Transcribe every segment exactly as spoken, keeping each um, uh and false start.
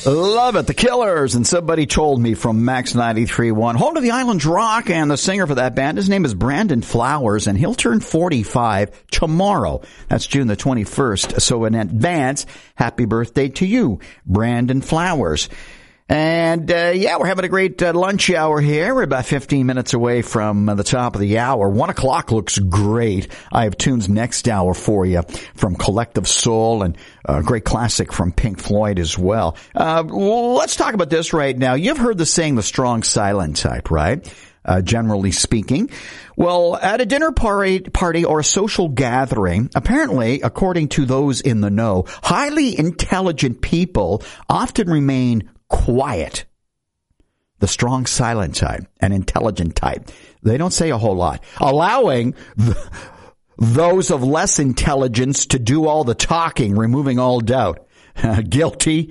Love it. The Killers and Somebody Told Me from Max ninety-three point one. Home to the Island Rock, and the singer for that band, his name is Brandon Flowers, and he'll turn forty-five tomorrow. That's June the twenty-first. So in advance, happy birthday to you, Brandon Flowers. And, uh, yeah, we're having a great uh, lunch hour here. We're about fifteen minutes away from uh, the top of the hour. One o'clock looks great. I have tunes next hour for you from Collective Soul and a great classic from Pink Floyd as well. Uh, well, let's talk about this right now. You've heard the saying, the strong silent type, right? Uh, generally speaking. Well, at a dinner party, party or a social gathering, apparently, according to those in the know, highly intelligent people often remain quiet. The strong silent type, an intelligent type. They don't say a whole lot, allowing th- those of less intelligence to do all the talking, removing all doubt. Guilty.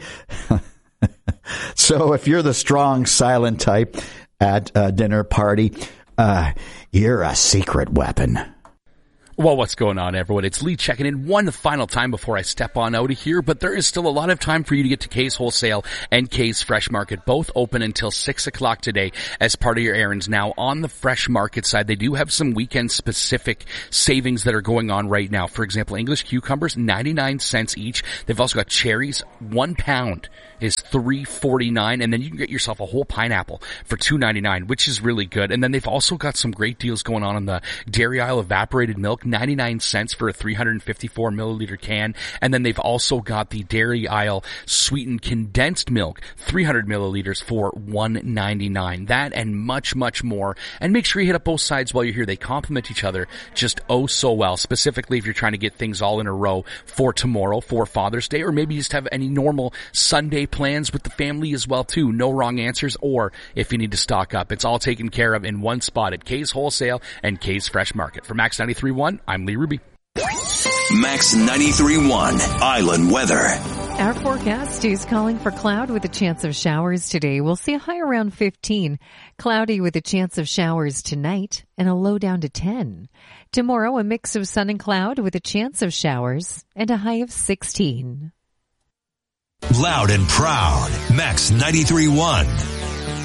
So if you're the strong silent type at a dinner party, uh, you're a secret weapon. Well, what's going on, everyone? It's Lee checking in one final time before I step on out of here, but there is still a lot of time for you to get to Kay's Wholesale and Kay's Fresh Market, both open until six o'clock today as part of your errands. Now, on the Fresh Market side, they do have some weekend-specific savings that are going on right now. For example, English cucumbers, ninety-nine cents each. They've also got cherries, one pound is three forty-nine, and then you can get yourself a whole pineapple for two ninety-nine, which is really good. And then they've also got some great deals going on on the dairy aisle. Evaporated milk, ninety-nine cents for a three hundred fifty-four milliliter can. And then they've also got the dairy aisle sweetened condensed milk, three hundred milliliters for one ninety-nine. That and much, much more. And make sure you hit up both sides while you're here. They complement each other just oh so well, specifically if you're trying to get things all in a row for tomorrow, for Father's Day, or maybe you just have any normal Sunday plans with the family as well too. No wrong answers, or if you need to stock up, it's all taken care of in one spot at Kay's Wholesale and Kay's Fresh Market. For Max ninety-three point one, I'm Lee Ruby. Max ninety-three point one Island Weather. Our forecast is calling for cloud with a chance of showers today. We'll see a high around fifteen. Cloudy with a chance of showers tonight and a low down to ten. Tomorrow, a mix of sun and cloud with a chance of showers and a high of sixteen. Loud and proud. Max ninety-three point one.